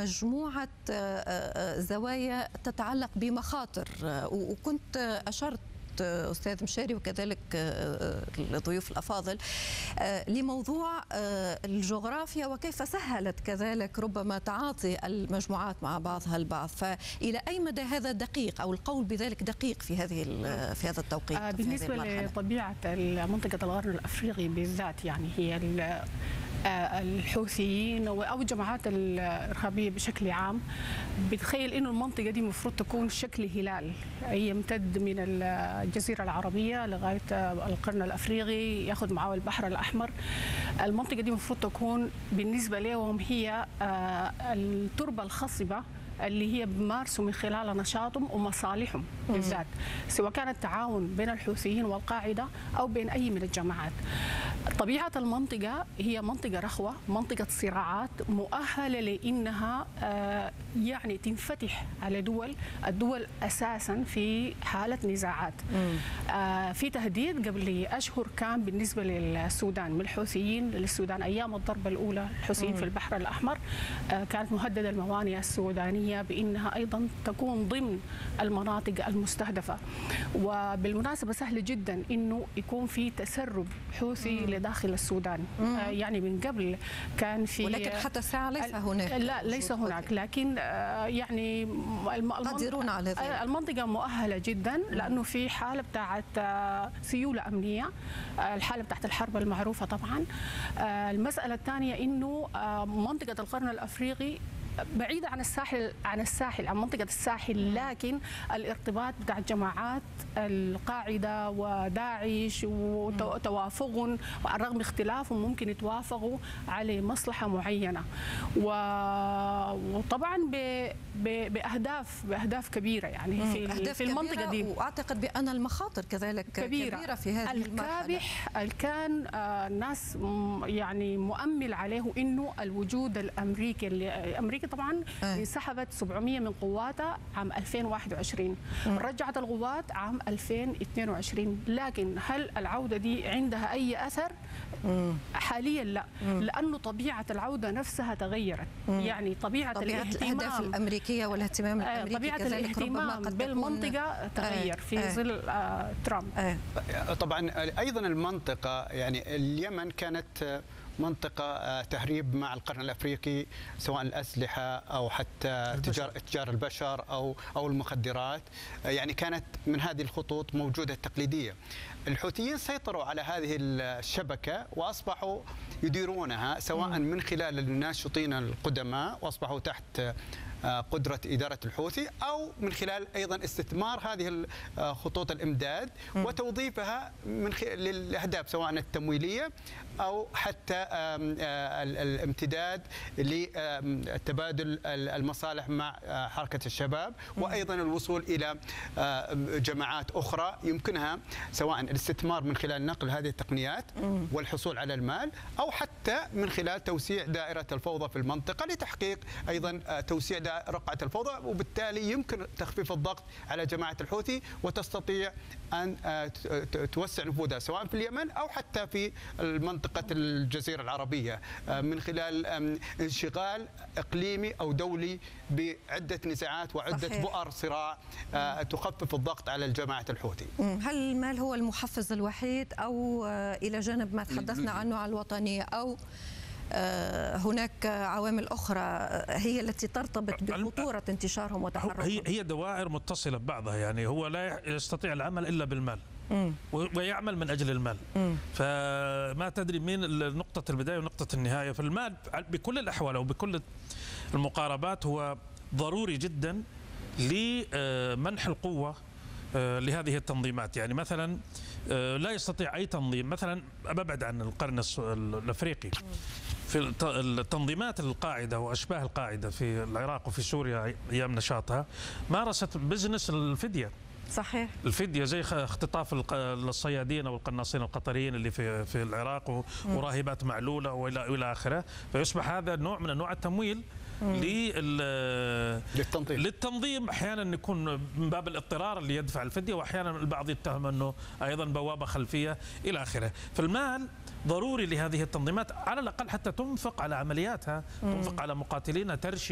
مجموعة زوايا تتعلق بمخاطر، وكنت أشرت أستاذ مشاري وكذلك الضيوف الأفاضل لموضوع الجغرافيا وكيف سهلت كذلك ربما تعاطي المجموعات مع بعضها البعض، فإلى أي مدى هذا دقيق أو القول بذلك دقيق في هذا التوقيت؟ بالنسبة لطبيعة منطقة القرن الأفريقي بالذات، يعني هي الحوثيين أو الجماعات الإرهابية بشكل عام بتخيل إنه المنطقة دي المفروض تكون شكل هلال يمتد من الجزيرة العربية لغاية القرن الأفريقي ياخذ معه البحر الأحمر. المنطقة دي المفروض تكون بالنسبة لهم هي التربة الخصبة اللي هي بمارسوا من خلال نشاطهم ومصالحهم بالذات، سواء كان التعاون بين الحوثيين والقاعدة أو بين أي من الجماعات. طبيعة المنطقة هي منطقة رخوة، منطقة صراعات مؤهلة لأنها يعني تنفتح على الدول أساسا في حالة نزاعات. في تهديد قبل أشهر كان بالنسبة للسودان من الحوثيين للسودان أيام الضربة الأولى الحوثيين في البحر الأحمر، كانت مهددة الموانئ السودانية بأنها أيضا تكون ضمن المناطق المستهدفة. وبالمناسبة سهل جدا أنه يكون في تسرب حوثي لداخل السودان. يعني من قبل كان في، ولكن حتى الساعة ليس هناك. لا ليس هناك، لكن يعني قادرون على ذلك. المنطقة مؤهلة جدا لأنه في حالة بتاعت سيولة أمنية، الحالة بتاعت الحرب المعروفة طبعا. المسألة الثانية أنه منطقة القرن الأفريقي بعيدة عن الساحل عن منطقة الساحل، لكن الارتباط بتاع جماعات القاعدة وداعش وتوافقهم رغم اختلافهم ممكن يتوافقوا على مصلحة معينة، وطبعا بأهداف كبيرة يعني في المنطقة دي. وأعتقد بأن المخاطر كذلك كبيرة في هذه المرحلة. كان الناس يعني مؤمل عليه إنه الوجود الأمريكي اللي أمريكا طبعا انسحبت 700 من قواتها عام 2021، رجعت القوات عام 2022، لكن هل العودة دي عندها أي أثر؟ حاليا لا، لأنه طبيعة العودة نفسها تغيرت. يعني طبيعة الأهداف الأمريكية والاهتمام الأمريكي طبيعة الاهتمام بالمنطقة تغير في ظل ترامب. طبعا أيضا المنطقة يعني اليمن كانت منطقة تهريب مع القرن الأفريقي، سواء الأسلحة أو حتى تجار البشر أو المخدرات، يعني كانت من هذه الخطوط موجودة تقليدية. الحوثيين سيطروا على هذه الشبكة وأصبحوا يديرونها سواء من خلال الناشطين القدماء وأصبحوا تحت قدرة إدارة الحوثي، أو من خلال أيضا استثمار هذه خطوط الإمداد وتوظيفها للأهداف سواء التمويلية أو حتى الامتداد لتبادل المصالح مع حركة الشباب، وأيضا الوصول إلى جماعات أخرى يمكنها سواء الاستثمار من خلال نقل هذه التقنيات والحصول على المال، أو حتى من خلال توسيع دائرة الفوضى في المنطقة لتحقيق أيضا توسيع رقعة الفوضى، وبالتالي يمكن تخفيف الضغط على جماعة الحوثي وتستطيع أن توسع نفوذها سواء في اليمن أو حتى في منطقة الجزيرة العربية من خلال انشغال إقليمي أو دولي بعدة نزاعات وعدة بؤر صراع تخفف الضغط على جماعة الحوثي. هل المال هو المحفز الوحيد، أو إلى جانب ما تحدثنا عنه على الوطنية، أو هناك عوامل أخرى هي التي ترتبط بخطورة انتشارهم وتحركهم؟ هي دوائر متصلة ببعضها، يعني هو لا يستطيع العمل إلا بالمال ويعمل من أجل المال. فما تدري من نقطة البداية ونقطة النهاية. فالمال بكل الأحوال أو بكل المقاربات هو ضروري جدا لمنح القوة لهذه التنظيمات. يعني مثلا لا يستطيع أي تنظيم، مثلا أبعد عن القرن الأفريقي، في التنظيمات القاعدة وأشباه القاعدة في العراق وفي سوريا أيام نشاطها مارست بزنس الفدية. صحيح. الفدية زي اختطاف الصيادين أو القناصين القطريين اللي في العراق وراهبات معلولة وإلى آخره. فيصبح هذا نوع من أنواع التمويل للتنظيم. احيانا يكون من باب الاضطرار اللي يدفع الفديه، واحيانا البعض يتهم انه ايضا بوابه خلفيه الى اخره. فالمال ضروري لهذه التنظيمات على الاقل حتى تنفق على عملياتها، تنفق على مقاتلينها، ترشي